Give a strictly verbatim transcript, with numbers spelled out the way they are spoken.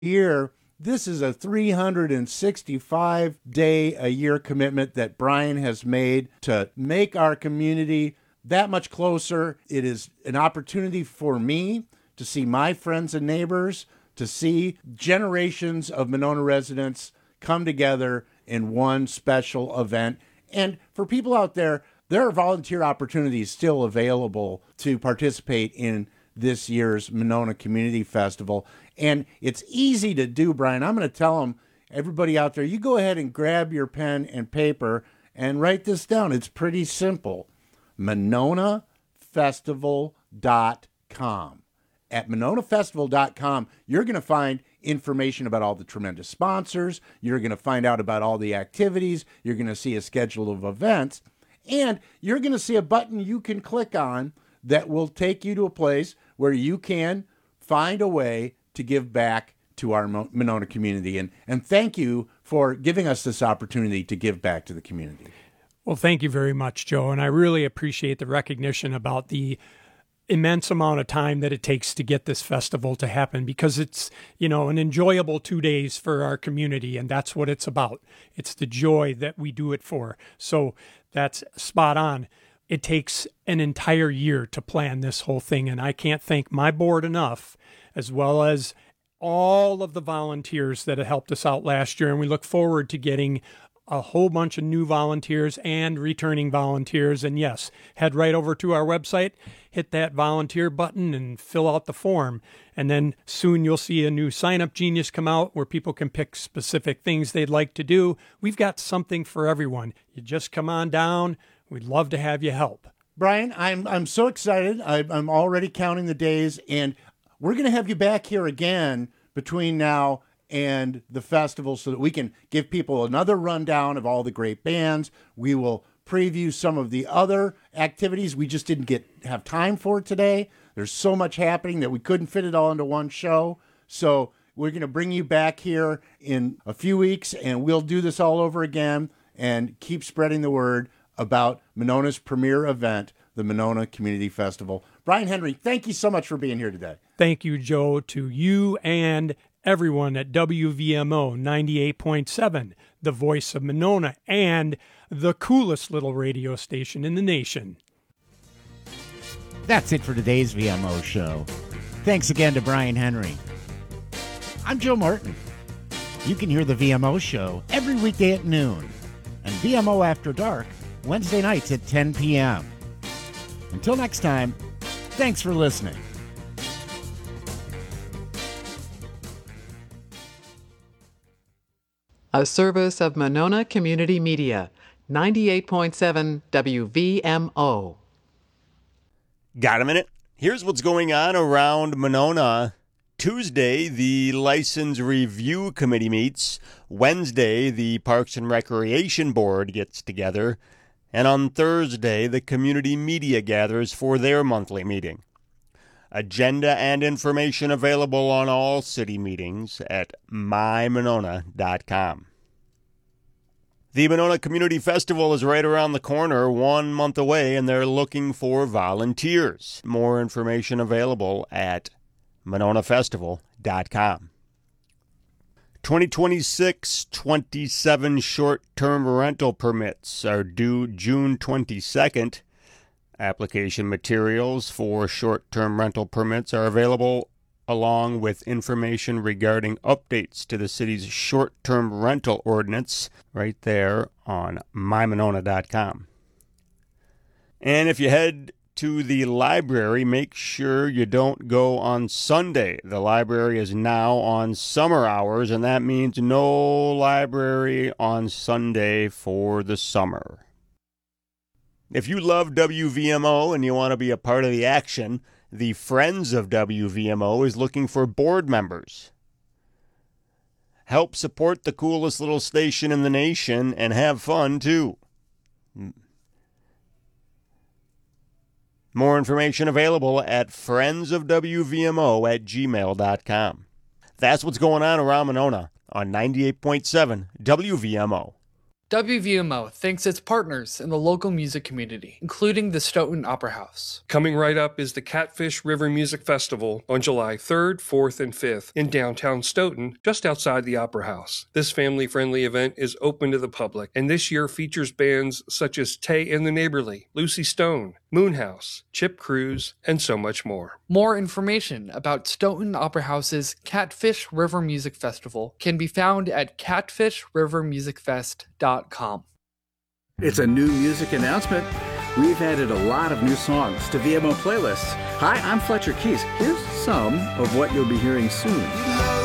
year. This is a three hundred sixty-five day a year commitment that Brian has made to make our community that much closer. It is an opportunity for me to see my friends and neighbors, to see generations of Monona residents come together in one special event. And for people out there, there are volunteer opportunities still available to participate in this year's Monona Community Festival. And it's easy to do, Brian. I'm going to tell them, everybody out there, you go ahead and grab your pen and paper and write this down. It's pretty simple. Monona Festival dot com. At Monona Festival dot com, you're going to find information about all the tremendous sponsors. You're going to find out about all the activities. You're going to see a schedule of events. And you're going to see a button you can click on that will take you to a place where you can find a way to give back to our Monona community. And, and thank you for giving us this opportunity to give back to the community. Well, thank you very much, Joe. And I really appreciate the recognition about the immense amount of time that it takes to get this festival to happen, because it's, you know, an enjoyable two days for our community. And that's what it's about. It's the joy that we do it for. So that's spot on. It takes an entire year to plan this whole thing. And I can't thank my board enough, as well as all of the volunteers that have helped us out last year. And we look forward to getting a whole bunch of new volunteers and returning volunteers. And yes, head right over to our website, hit that volunteer button and fill out the form. And then soon you'll see a new Sign Up Genius come out where people can pick specific things they'd like to do. We've got something for everyone. You just come on down. We'd love to have you help. Brian, I'm I'm so excited. I, I'm already counting the days, and we're going to have you back here again between now and the festival so that we can give people another rundown of all the great bands. We will preview some of the other activities we just didn't get have time for today. There's so much happening that we couldn't fit it all into one show. So we're going to bring you back here in a few weeks, and we'll do this all over again and keep spreading the word about Monona's premier event, the Monona Community Festival. Brian Henry, thank you so much for being here today. Thank you, Joe, to you and everyone at W V M O ninety-eight point seven, the voice of Monona, and the coolest little radio station in the nation. That's it for today's V M O show. Thanks again to Brian Henry. I'm Joe Martin. You can hear the V M O show every weekday at noon, and V M O After Dark Wednesday nights at ten p.m. Until next time, thanks for listening. A service of Monona Community Media, ninety-eight point seven W V M O. Got a minute? Here's what's going on around Monona. Tuesday, the License Review Committee meets. Wednesday, the Parks and Recreation Board gets together. And on Thursday, the community media gathers for their monthly meeting. Agenda and information available on all city meetings at my monona dot com. The Monona Community Festival is right around the corner, one month away, and they're looking for volunteers. More information available at monona festival dot com. twenty twenty-six twenty-seven short-term rental permits are due June twenty-second. Application materials for short-term rental permits are available along with information regarding updates to the city's short-term rental ordinance right there on my monona dot com. And if you head to the library, make sure you don't go on Sunday. The library is now on summer hours, and that means no library on Sunday for the summer. If you love W V M O and you want to be a part of the action, the Friends of W V M O is looking for board members. Help support the coolest little station in the nation and have fun, too. More information available at friends of W V M O at gmail dot com. That's what's going on around Monona on ninety-eight point seven W V M O. W V M O thanks its partners in the local music community, including the Stoughton Opera House. Coming right up is the Catfish River Music Festival on July third, fourth, and fifth in downtown Stoughton, just outside the Opera House. This family-friendly event is open to the public, and this year features bands such as Tay and the Neighborly, Lucy Stone, Moonhouse, Chip Cruz, and so much more. More information about Stoughton Opera House's Catfish River Music Festival can be found at catfish river music fest dot com. It's a new music announcement. We've added a lot of new songs to V M O playlists. Hi, I'm Fletcher Keys. Here's some of what you'll be hearing soon.